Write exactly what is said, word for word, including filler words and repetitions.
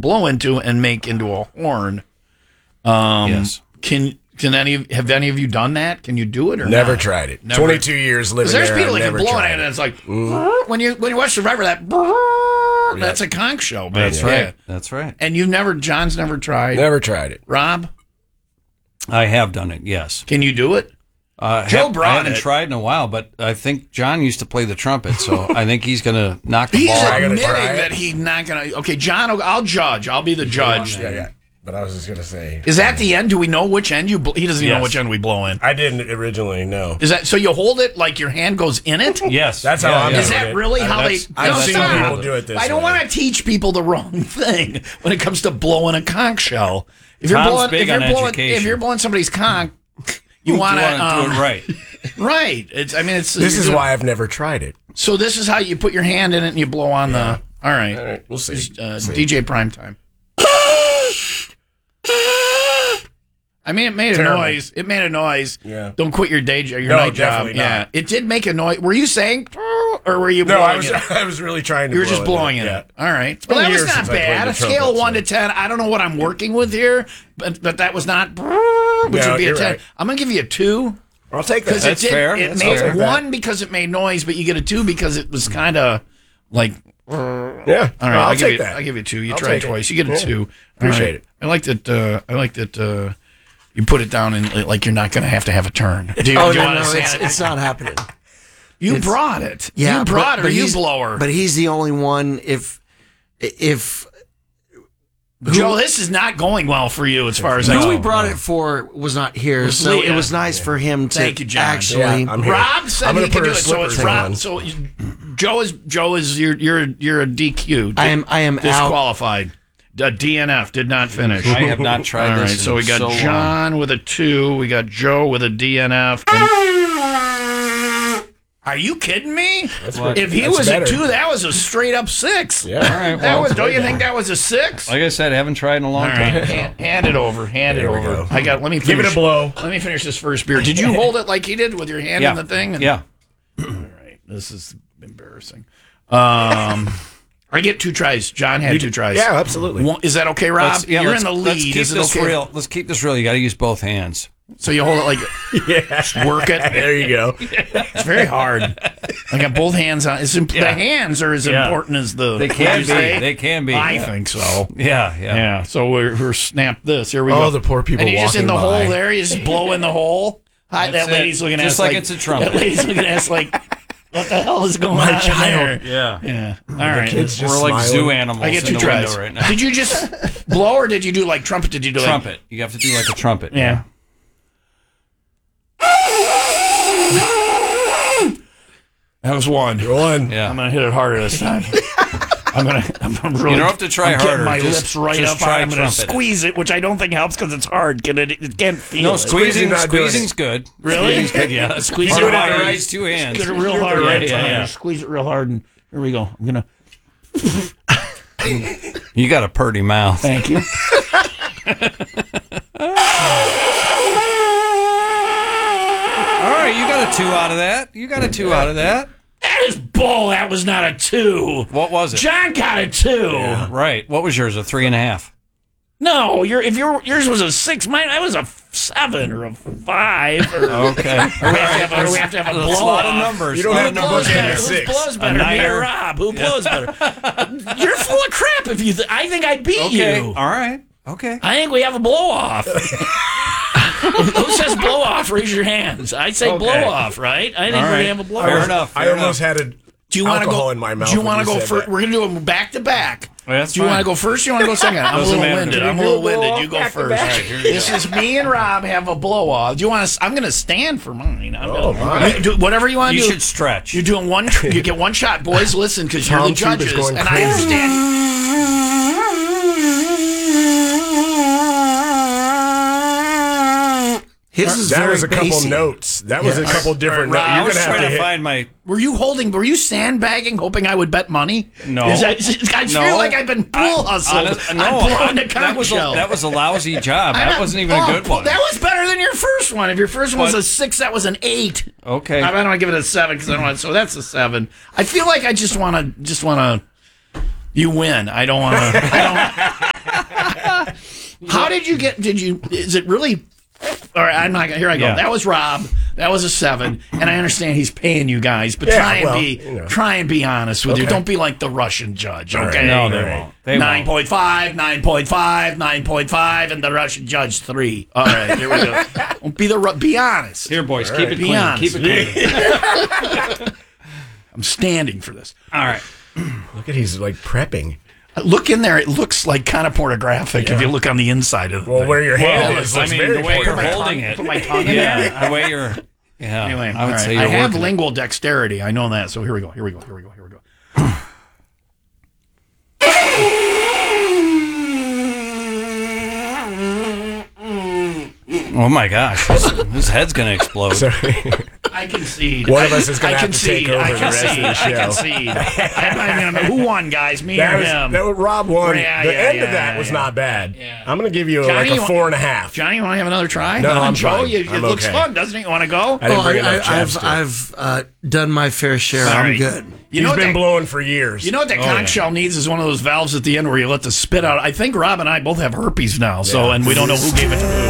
blow into and make into a horn. Um, yes. Can can any have any of you done that? Can you do it or never not? tried it? Never. Twenty-two years living there's there. There's people I've that can blow it, it. and it's like mm. when you when you watch Survivor, that yeah. that's a conch shell. Baby. That's right. Yeah. That's right. And you've never, John's never tried. Never tried it. Rob, I have done it. Yes. Can you do it? Uh, Joe have, brought I haven't it. tried in a while, but I think John used to play the trumpet, so I think he's going to knock the he's ball out. He's admitting that he's not going to. Okay, John, I'll judge. I'll be the judge. Yeah, yeah. But I was just going to say. Is that the end? Do we know which end you blow? He doesn't even yes. know which end we blow in. I didn't originally know. Is that so you hold it like your hand goes in it? Yes. That's how yeah, I'm yeah. Is that it. really I, how they. I've no, seen stop. people do it this I don't way. want to teach people the wrong thing when it comes to blowing a conch shell. If you're Tom's blowing, big if you're on blowing, education. if you're blowing somebody's conch, you want to um, do it right. Right. It's. I mean, it's. This is why I've never tried it. So this is how you put your hand in it and you blow on yeah. the. All right. All right. We'll see. Uh, see. D J Primetime. I mean, it made Terrible. a noise. It made a noise. Yeah. Don't quit your day job, your No, night job. definitely Yeah. not. it did make a noise. Were you saying, or were you No, blowing I was. it? I was really trying to. You were blow just blowing it. it. Yeah. All right. been Well, that was years not since I played bad. the A scale trumpet, of one so- to ten. I don't know what I'm working with here, but but that was not. Which No, would be a you're ten. right. I'm gonna give you a two. I'll take that. Because it That's did. fair. It That's made fair. one because it made noise, but you get a two because it was kind of like. Yeah. All right, I'll I'll give take you, that. I'll give you two. You I'll tried take it. twice. You get a Yeah. two. Appreciate All right. it. I like that. Uh, I like that. Uh, you put it down and like you're not going to have to have a turn. Do you, Oh do you no, want no, to say it's, it? it's not happening. You it's- brought it. Yeah, you brought but, it, but or you he's- blower. But he's the only one. If if Joe, this is not going well for you as far as I who know. we brought it for was not here, was so Leah. it was nice for him to Thank you, John. actually. Yeah, I'm here. Rob said I'm gonna he could put do her it, so it's slippers Rob. on. So you- Joe is Joe is you're you're you're a D Q. I am. I am out. disqualified. A D N F did not finish. I have not tried All right, this. so we in got so long. John with a two. We got Joe with a D N F. And- Are you kidding me? What? If he That's was better. a two, that was a straight up six. Yeah. All right, That well, was. Don't you think that was a six? like I said, I haven't tried in a long All right, time. hand, hand it over. Hand There it we over. go. I got. Let me Give finish, it a blow. Let me finish this first beer. Did you hold it like he did with your hand Yeah. in the thing? And- Yeah. All right. This is embarrassing. Um, I get two tries. John had two tries. Yeah, absolutely. One, is that okay, Rob? Let's, yeah, You're let's, in the let's lead. keep Is it this okay? real. Let's keep this real. You got to use both hands. So you hold it like Yeah. work it. There you go. It's very hard. I got both hands on. It's imp- Yeah. The hands are as Yeah. important as the. They would can you be. say? They can be. I Yeah. think so. Yeah, yeah. Yeah. So we're, we're snapped this. Here we Oh, go. the poor people And you just in the walking by. hole there. You just blow in the hole. Hi, That's that it. lady's looking at Just us like it's a trumpet. That lady's looking at us like, what the hell is going My on child. there? Yeah. Yeah. All right. kids just We're like smiling. zoo animals I get in two the tries. window right now. Did you just blow or did you do like trumpet? Did you do like Trumpet. You have to do like a trumpet. Yeah. That was one. One. Yeah. I'm gonna hit it harder this time. I'm gonna. I'm gonna really. You don't have to try I'm harder. Getting my Just- lips right just up. try I'm gonna trumpet. squeeze it, which I don't think helps because it's hard. Can it? It can't feel No, it. squeezing, not doing squeezing's good. Really? Squeezing's good, yeah. That's Squeeze part it of why hard. you raise two hands. Get it real hard. Yeah, right yeah, time. yeah. Squeeze it real hard, and here we go. I'm gonna. You got a purty mouth. Thank you. All right, you got a two out of that. You got a two out of that. That is bull. That was not a two. What was it? John got a two. Right. What was yours? A three and a half. No, your if your yours was a six, mine I was a seven or a five. Or, Okay. or we have to have, or we have to have a That's blow a lot of off. numbers. You don't A have lot of numbers in better? there. Who Six. blows better, A me niner. or Rob? Who blows better? You're full of crap. If you, th- I think I beat Okay. you. All right. Okay. I think we have a blow off. Who says blow off? Raise your hands. I say Okay. blow off, right? I think All we're right. gonna have a blow Fair off. enough. I fair almost enough. had a Do you want to alcohol go? in my mouth Do you when want to you go said first? that. We're gonna do them back to back. Well, that's Do you fine. want to go first? Or you want to go second? I'm a Doesn't little matter. winded. Can I'm a we little do a blow winded. off You go back to first. back? All right, here you This go. is me and Rob have a blow off. Do you want to? I'm going to stand for mine. I'm Oh, gonna, my. you do whatever you want You to do. should stretch. You're doing one. You get one shot, boys. Listen, because you're the Tom Tube is judges, going and I crazy. understand. His is That very was a couple bassy. notes. That was a couple different All notes. right, I You're was gonna have trying to to hit. find my. Were you holding? Were you sandbagging, hoping I would bet money? No. Is that, I feel No. like I've been pool hustled. Honest- I'm no, blowing I- the that conch was a, shell. that was a lousy job. I That don't- wasn't even oh, a good one. That was better than your first one. If your first one was What? a six, that was an eight. Okay. I don't want to give it a seven because I don't want. So that's a seven. I feel like I just want to, just want to. You win. I don't want to. I don't. how did you get? Did you? Is it really? All right, I'm not gonna. Here I go. Yeah. That was Rob. That was a seven, and I understand he's paying you guys, but Yeah, try and well, be you know. try and be honest with you. Okay. Don't be like the Russian judge. All right. Okay, No, they All right. won't. They nine won't. point five, nine point five, nine point five, and the Russian judge three. All right, here we go. Don't be the Ru- be honest. Here, boys, keep it Be clean. honest. Keep it clean. I'm standing for this. All right. Look at he's like prepping. Look in there. It looks like kind of pornographic if you look on the inside of the Well, thing. where your hand Well, is, I looks mean, very the way you're pornographic. holding it. Put my tongue in Yeah, there. the way you're. Yeah. Anyway, I would all say right. you're I have working it. lingual dexterity. I know that. So here we go. Here we go. Here we go. Here we go. Oh my gosh, his, his head's gonna explode. Sorry. I concede. One of I- us is gonna I have to concede. take over I the rest of concede. the I show. concede. I'm not even gonna- Who won, guys? Me That or was, him? that was Rob won. Yeah, the yeah, end of yeah, that was yeah. not bad. Yeah. I'm going to give you Johnny, like you a want- four and a half. Johnny, you want to have another try? No, Uh, I'm Joe, fine. you, it I'm looks okay. fun, doesn't it? You want to go? I didn't Oh, bring I, enough I, I've chapstick. I've uh, done my fair share. All I'm right. good. You He's know what been that, blowing for years. You know what that Oh, conch yeah. shell needs is one of those valves at the end where you let the spit out. I think Rob and I both have herpes now, so Yeah. and we don't know who gave it to who.